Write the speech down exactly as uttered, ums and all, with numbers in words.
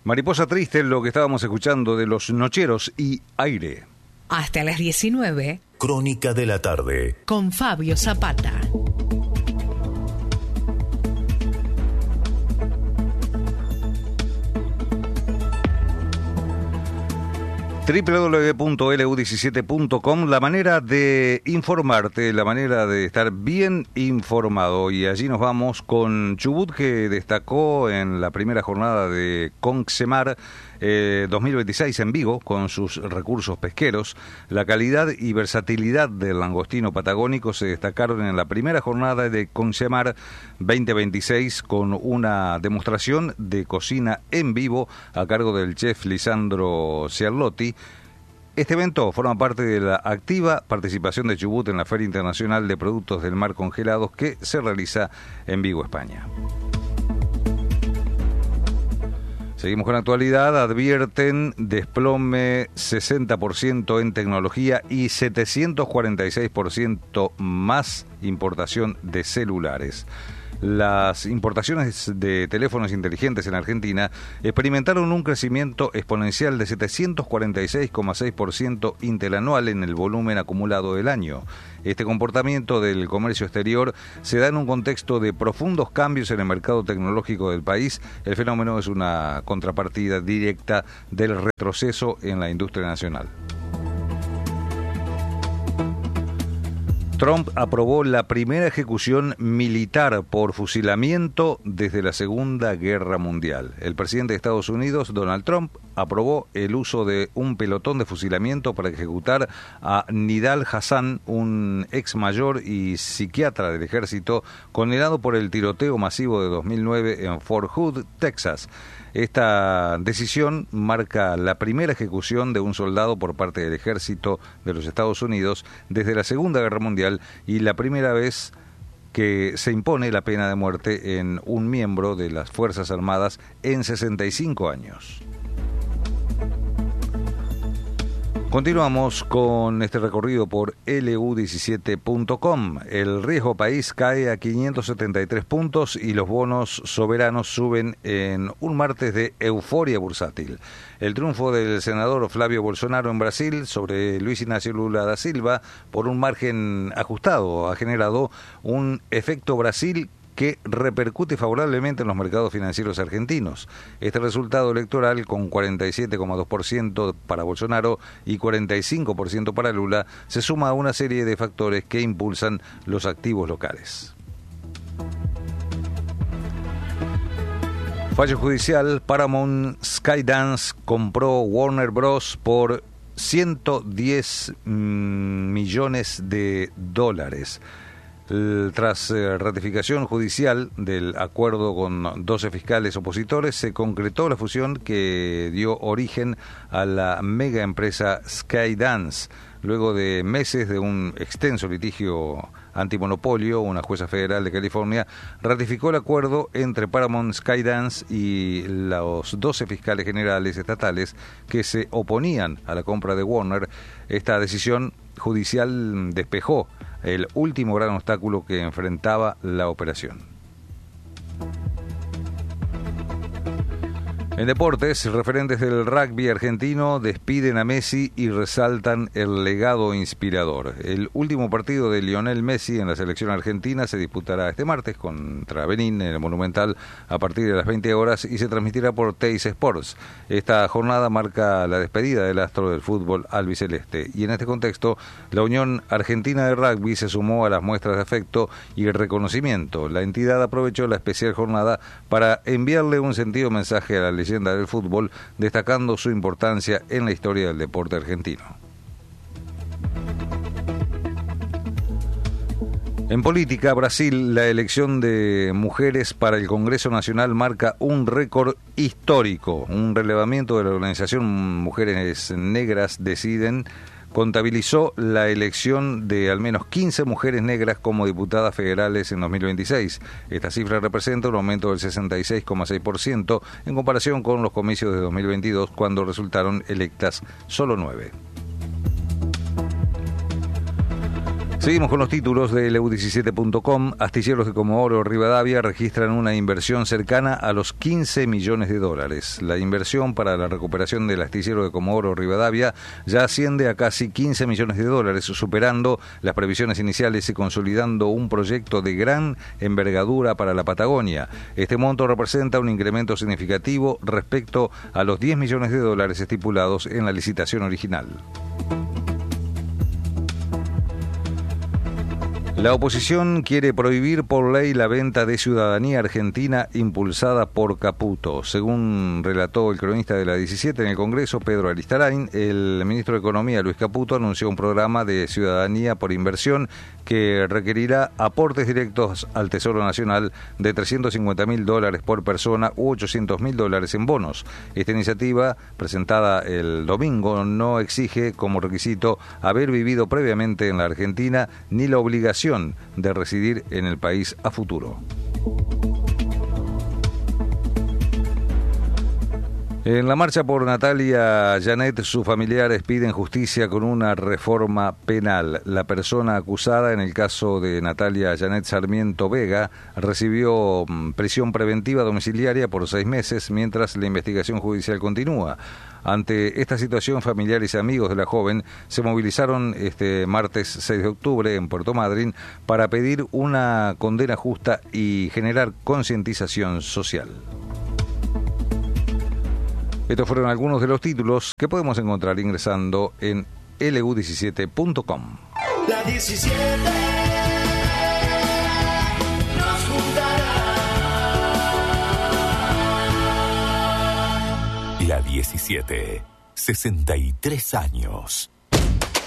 Mariposa Triste, lo que estábamos escuchando de Los Nocheros y Aire. Hasta las diecinueve. Crónica de la tarde. Con Fabio Zapata. doble u doble u doble u punto ele u diecisiete punto com, la manera de informarte, la manera de estar bien informado. Y allí nos vamos con Chubut, que destacó en la primera jornada de Conxemar eh, dos mil veintiséis en Vigo, con sus recursos pesqueros. La calidad y versatilidad del langostino patagónico se destacaron en la primera jornada de Conxemar veinte veintiséis, con una demostración de cocina en vivo a cargo del chef Lisandro Ciarlotti. Este evento forma parte de la activa participación de Chubut en la Feria Internacional de Productos del Mar Congelados, que se realiza en Vigo, España. Seguimos con la actualidad. Advierten desplome sesenta por ciento en tecnología y setecientos cuarenta y seis por ciento más importación de celulares. Las importaciones de teléfonos inteligentes en Argentina experimentaron un crecimiento exponencial de setecientos cuarenta y seis coma seis por ciento interanual en el volumen acumulado del año. Este comportamiento del comercio exterior se da en un contexto de profundos cambios en el mercado tecnológico del país. El fenómeno es una contrapartida directa del retroceso en la industria nacional. Trump aprobó la primera ejecución militar por fusilamiento desde la Segunda Guerra Mundial. El presidente de Estados Unidos, Donald Trump, aprobó el uso de un pelotón de fusilamiento para ejecutar a Nidal Hasan, un ex mayor y psiquiatra del ejército, condenado por el tiroteo masivo de dos mil nueve en Fort Hood, Texas. Esta decisión marca la primera ejecución de un soldado por parte del ejército de los Estados Unidos desde la Segunda Guerra Mundial y la primera vez que se impone la pena de muerte en un miembro de las Fuerzas Armadas en sesenta y cinco años. Continuamos con este recorrido por ele u diecisiete punto com. El riesgo país cae a quinientos setenta y tres puntos y los bonos soberanos suben en un martes de euforia bursátil. El triunfo del senador Flavio Bolsonaro en Brasil sobre Luis Ignacio Lula da Silva por un margen ajustado ha generado un efecto Brasil que repercute favorablemente en los mercados financieros argentinos. Este resultado electoral, con cuarenta y siete coma dos por ciento para Bolsonaro y cuarenta y cinco por ciento para Lula, se suma a una serie de factores que impulsan los activos locales. Fallo judicial: Paramount Skydance compró Warner Bros. Por ciento diez millones de dólares. Tras eh, ratificación judicial del acuerdo con doce fiscales opositores, se concretó la fusión que dio origen a la mega empresa Skydance. Luego de meses de un extenso litigio antimonopolio, una jueza federal de California ratificó el acuerdo entre Paramount Skydance y los doce fiscales generales estatales que se oponían a la compra de Warner. Esta decisión judicial despejó el último gran obstáculo que enfrentaba la operación. En deportes, referentes del rugby argentino despiden a Messi y resaltan el legado inspirador. El último partido de Lionel Messi en la selección argentina se disputará este martes contra Benín en el Monumental a partir de las veinte horas y se transmitirá por Teis Sports. Esta jornada marca la despedida del astro del fútbol albiceleste y en este contexto la Unión Argentina de Rugby se sumó a las muestras de afecto y reconocimiento. La entidad aprovechó la especial jornada para enviarle un sentido mensaje a la leyenda del fútbol, destacando su importancia en la historia del deporte argentino. En política, Brasil, la elección de mujeres para el Congreso Nacional marca un récord histórico. Un relevamiento de la organización Mujeres Negras Deciden contabilizó la elección de al menos quince mujeres negras como diputadas federales en dos mil veintiséis. Esta cifra representa un aumento del sesenta y seis coma seis por ciento en comparación con los comicios de dos mil veintidós, cuando resultaron electas solo nueve. Seguimos con los títulos de L U diecisiete punto com. Astilleros de Comodoro Rivadavia registran una inversión cercana a los quince millones de dólares. La inversión para la recuperación del astillero de Comodoro Rivadavia ya asciende a casi quince millones de dólares, superando las previsiones iniciales y consolidando un proyecto de gran envergadura para la Patagonia. Este monto representa un incremento significativo respecto a los diez millones de dólares estipulados en la licitación original. La oposición quiere prohibir por ley la venta de ciudadanía argentina impulsada por Caputo. Según relató el cronista de la diecisiete en el Congreso, Pedro Aristarain, el ministro de Economía, Luis Caputo, anunció un programa de ciudadanía por inversión que requerirá aportes directos al Tesoro Nacional de trescientos cincuenta mil dólares por persona u ochocientos mil dólares en bonos. Esta iniciativa, presentada el domingo, no exige como requisito haber vivido previamente en la Argentina ni la obligación de residir en el país a futuro. En la marcha por Natalia Janet, sus familiares piden justicia con una reforma penal. La persona acusada en el caso de Natalia Janet Sarmiento Vega recibió prisión preventiva domiciliaria por seis meses mientras la investigación judicial continúa. Ante esta situación, familiares y amigos de la joven se movilizaron este martes seis de octubre en Puerto Madryn para pedir una condena justa y generar concientización social. Estos fueron algunos de los títulos que podemos encontrar ingresando en L U diecisiete punto com. La diecisiete nos juntará. La diecisiete, sesenta y tres años.